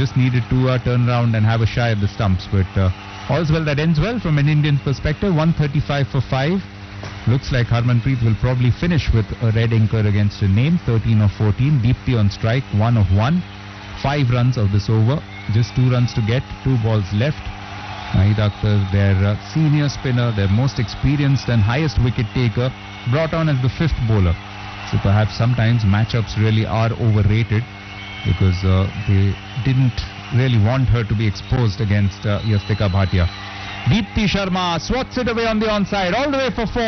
just needed to turn around and have a shy at the stumps. But all's well that ends well from an Indian perspective. 135 for 5. Looks like Harmanpreet will probably finish with a red anchor against a name. 13 of 14. Deepti on strike. 1 of 1. 5 runs of this over. Just 2 runs to get. 2 balls left. Nahida Akhtar, their senior spinner, their most experienced and highest wicket taker, brought on as the 5th bowler. So perhaps sometimes matchups really are overrated because they didn't really want her to be exposed against Yastika Bhatia. Deepti Sharma swats it away on the onside, all the way for 4.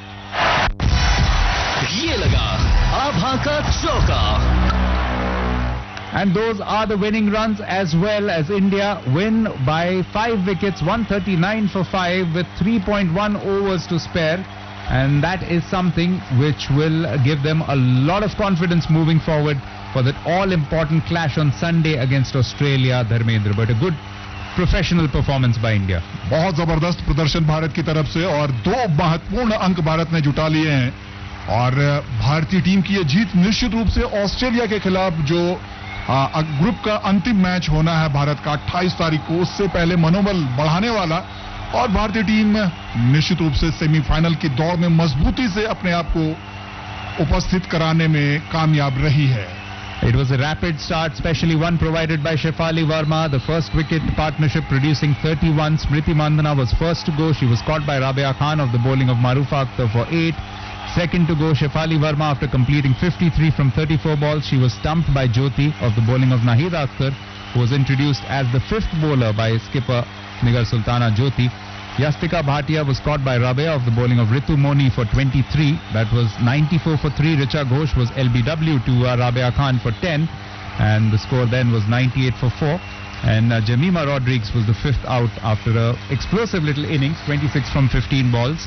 ये लगा आभा का चौका. And those are the winning runs as well, as India win by 5 wickets, 139 for 5 with 3.1 overs to spare. And that is something which will give them a lot of confidence moving forward for that all-important clash on Sunday against Australia, Dharmendra. But a good professional performance by India. बहुत जबरदस्त प्रदर्शन भारत की तरफ से और 2 महत्वपूर्ण अंक भारत ने जुटा लिए हैं. और भारतीय टीम की ये जीत निश्चित रूप से ऑस्ट्रेलिया के खिलाफ जो ग्रुप का अंतिम मैच होना है भारत का 28 तारीख को, उससे पहले मनोबल बढ़ाने वाला. और भारतीय टीम निश्चित रूप से सेमीफाइनल की दौड़ में मजबूती से अपने आप को उपस्थित कराने में कामयाब रही है. It was a rapid start, especially one provided by Shefali Verma. The first wicket partnership producing 31. Smriti Mandhana was first to go. She was caught by Rabia Khan of the bowling of Marufa Akhtar for 8. Second to go, Shefali Verma after completing 53 from 34 balls. She was stumped by Jyoti of the bowling of Nahida Akhtar, who was introduced as the 5th bowler by skipper Nigar Sultana Jyoti. Yastika Bhatia was caught by Rabia of the bowling of Ritu Moni for 23. That was 94 for 3. Richa Ghosh was LBW to Rabia Khan for 10. And the score then was 98 for 4. And Jemima Rodrigues was the 5th out after an explosive little innings, 26 from 15 balls.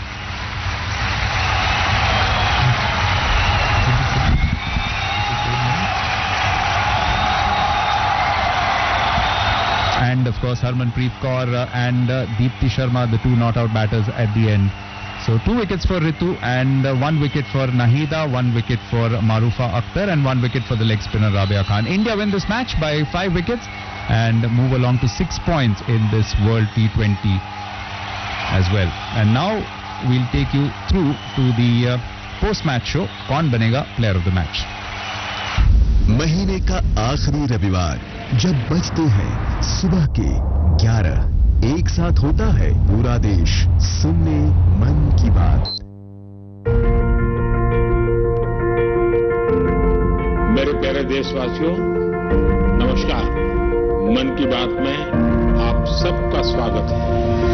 And of course Harmanpreet Kaur and Deepti Sharma, the 2 not-out batters at the end. So 2 wickets for Ritu and 1 wicket for Nahida, 1 wicket for Marufa Akhtar and 1 wicket for the leg spinner Rabia Khan. India win this match by 5 wickets and move along to 6 points in this World T20 as well. And now we'll take you through to the post-match show. Kaun banega player of the match? महीने का आखिरी रविवार जब बजते हैं सुबह के 11, एक साथ होता है पूरा देश सुनने मन की बात. मेरे प्यारे देशवासियों, नमस्कार. मन की बात में आप सबका स्वागत है.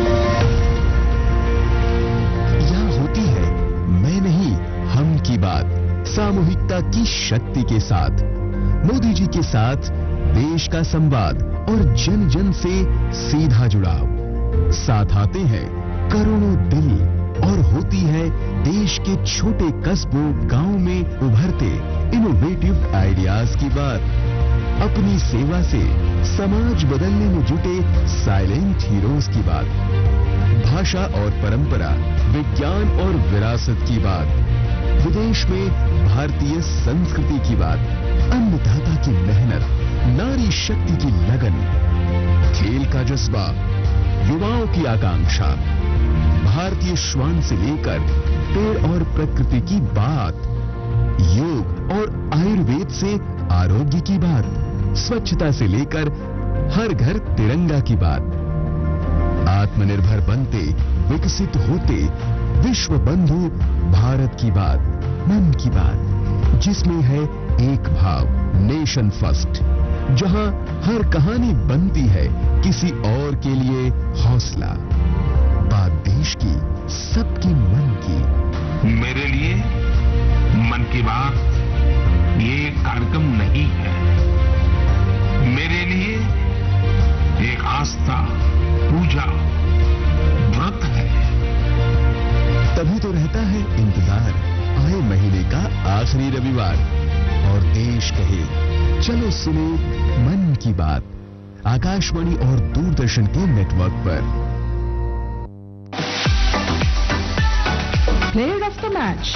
यह होती है मैं नहीं हम की बात, सामूहिकता की शक्ति के साथ, मोदी जी के साथ देश का संवाद और जन जन से सीधा जुड़ाव. साथ आते हैं करोड़ों दिल और होती है देश के छोटे कस्बों गांव में उभरते इनोवेटिव आइडियाज की बात. अपनी सेवा से समाज बदलने में जुटे साइलेंट हीरोज की बात. भाषा और परंपरा, विज्ञान और विरासत की बात. विदेश में भारतीय संस्कृति की बात. अन्नदाता की मेहनत, नारी शक्ति की लगन, खेल का जज्बा, युवाओं की आकांक्षा. भारतीय श्वान से लेकर पेड़ और प्रकृति की बात. योग और आयुर्वेद से आरोग्य की बात. स्वच्छता से लेकर हर घर तिरंगा की बात. आत्मनिर्भर बनते, विकसित होते, विश्व बंधु भारत की बात. मन की बात जिसमें है एक भाव, नेशन फर्स्ट, जहां हर कहानी बनती है किसी और के लिए हौसला. बात देश की, सबके मन की. मेरे लिए मन की बात ये एक कार्यक्रम नहीं है. मेरे लिए एक आस्था, पूजा, व्रत है. तभी तो रहता है इंतजार आए महीने का आखिरी रविवार और देश कहे चलो सुनो मन की बात. आकाशवाणी और दूरदर्शन के नेटवर्क पर. Player of the match.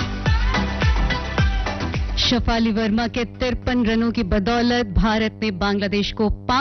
Shefali Verma के 53 रनों की बदौलत भारत ने बांग्लादेश को